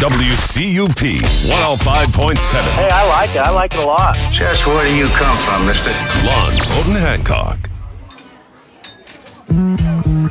WCUP 105.7. Hey, I like it. I like it a lot. Just where do you come from, mister? Lon Colton Hancock.